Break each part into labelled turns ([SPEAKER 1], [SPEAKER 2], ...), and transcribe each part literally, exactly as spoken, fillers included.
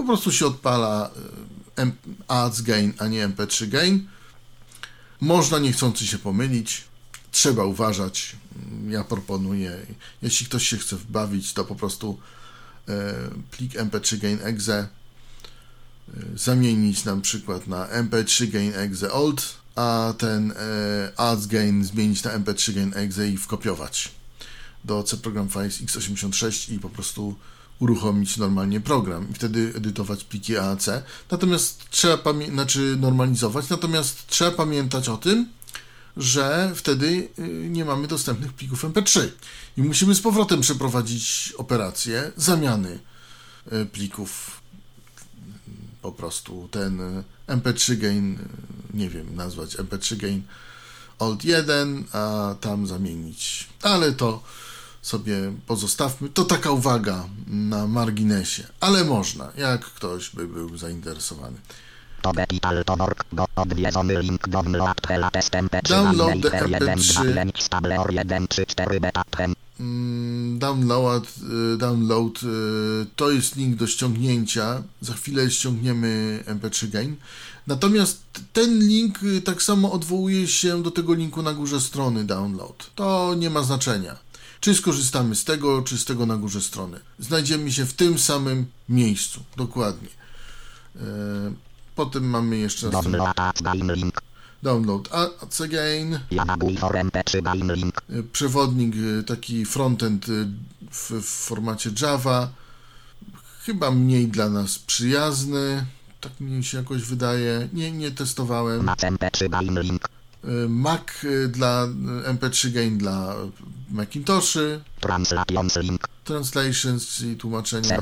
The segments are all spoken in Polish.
[SPEAKER 1] Po prostu się odpala A C gain, a nie M P trzy gain. Można niechcący się pomylić. Trzeba uważać. Ja proponuję, jeśli ktoś się chce bawić, to po prostu e, plik M P trzy gain exe e, zamienić na przykład na M P trzy gain exe old, a ten e, A C gain zmienić na M P trzy gain exe i wkopiować do C Program Files X osiemdziesiąt sześć i po prostu uruchomić normalnie program i wtedy edytować pliki A A C. Natomiast trzeba pamię- znaczy normalizować, natomiast trzeba pamiętać o tym, że wtedy nie mamy dostępnych plików M P trzy i musimy z powrotem przeprowadzić operację zamiany plików. Po prostu ten M P trzy gain, nie wiem, nazwać M P trzy gain old jeden, a tam zamienić. Ale to sobie pozostawmy. To taka uwaga na marginesie, ale można, jak ktoś by był zainteresowany. Download the M P trzy. Download, download to jest link do ściągnięcia. Za chwilę ściągniemy M P trzy gain. Natomiast ten link tak samo odwołuje się do tego linku na górze strony download. To nie ma znaczenia. Czy skorzystamy z tego, czy z tego na górze strony. Znajdziemy się w tym samym miejscu. Dokładnie. Potem mamy jeszcze raz download A C gain. Przewodnik, taki frontend w, w formacie Java. Chyba mniej dla nas przyjazny. Tak mi się jakoś wydaje. Nie, nie testowałem. Mac dla M P trzy gain dla Macintoshy. Translations, czyli tłumaczenia.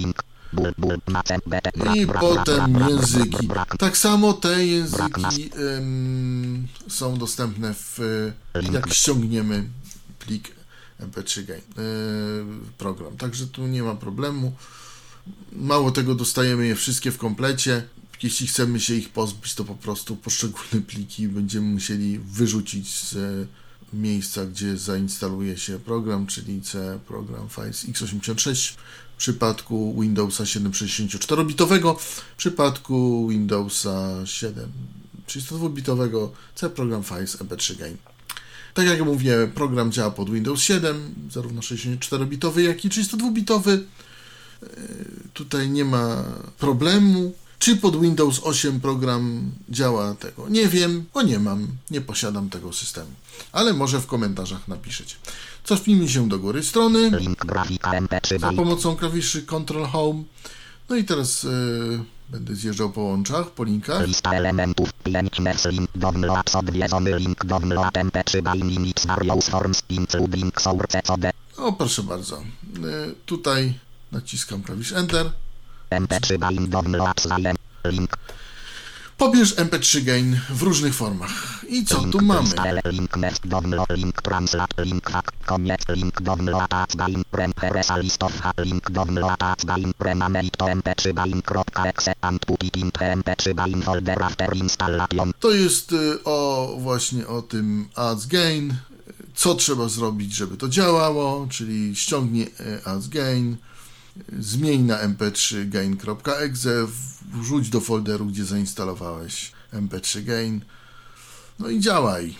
[SPEAKER 1] I potem języki. Tak samo te języki um, są dostępne w, jak ściągniemy plik M P trzy gain yy, program. Także tu nie ma problemu. Mało tego, dostajemy je wszystkie w komplecie. Jeśli chcemy się ich pozbyć, to po prostu poszczególne pliki będziemy musieli wyrzucić z miejsca, gdzie zainstaluje się program, czyli C Program Files X osiemdziesiąt sześć w przypadku Windowsa siedemset sześćdziesiąt cztery bitowego, w przypadku Windowsa siedem trzydzieści dwa bitowego C Program Files M P trzy gain. Tak jak mówię, program działa pod Windows siedem, zarówno sześćdziesiąt cztery bitowy, jak i trzydzieści dwa bitowy. Tutaj nie ma problemu. Czy pod Windows osiem program działa tego? Nie wiem, bo nie mam, nie posiadam tego systemu. Ale może w komentarzach napiszecie. Cofnijmy się do góry strony za pomocą klawiszy Control Home. No i teraz yy, będę zjeżdżał po łączach, po linkach.
[SPEAKER 2] Lista elementów, pięć link, download, odwiedzony link, download, M P trzy gain, limits, various forms, include link, source, C D.
[SPEAKER 1] O, proszę bardzo. Yy, tutaj naciskam klawisz Enter.
[SPEAKER 2] M P trzy gain, download, link.
[SPEAKER 1] Pobierz M P trzy gain w różnych formach. I co tu mamy?
[SPEAKER 2] Link, next, download, link, translate, link, hack, koniec, link, download, gain, remperesa, list of hack, link, download, gain, remake to M P trzy gain.exe, and put it into M P trzy gain folder after installation. To jest y, o właśnie o tym A C gain. Co trzeba zrobić, żeby to działało, czyli ściągnij A C gain, zmień na M P trzy gain.exe, wrzuć do folderu, gdzie zainstalowałeś M P trzy gain, no i działaj.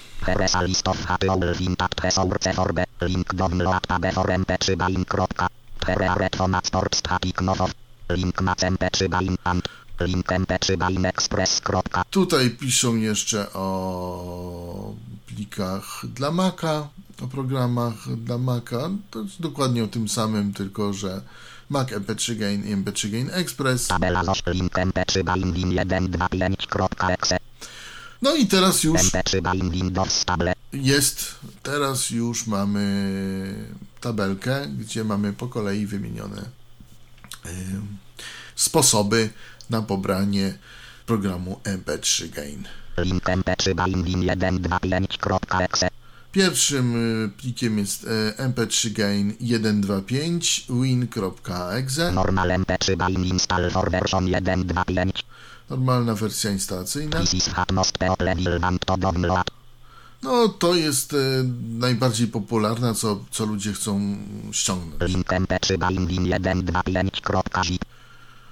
[SPEAKER 2] Link download tab for M P trzy gain. Link na M P trzy gain and link M P trzy gain express.
[SPEAKER 1] Tutaj piszą jeszcze o plikach dla Maca, o programach dla Maca. To jest dokładnie o tym samym, tylko że Mac M P trzy gain i M P trzy gain express.
[SPEAKER 2] Tabela link M P trzy gain jeden dwa pięć.exe.
[SPEAKER 1] No i teraz już
[SPEAKER 2] M P trzy gain Windows tablet.
[SPEAKER 1] Jest, teraz już mamy tabelkę, gdzie mamy po kolei wymienione y, sposoby na pobranie programu M P trzy gain.
[SPEAKER 2] Link M P trzy gain jeden dwa pięć.exe.
[SPEAKER 1] Pierwszym plikiem jest M P trzy gain jeden dwa pięć win.exe.
[SPEAKER 2] Normal M P trzy gain install for version jeden dwa pięć.
[SPEAKER 1] Normalna wersja instalacyjna.
[SPEAKER 2] This is most level want to download.
[SPEAKER 1] No to jest e, najbardziej popularna, co, co ludzie chcą ściągnąć.
[SPEAKER 2] Link M P trzy gain jeden dwa pięć.zip.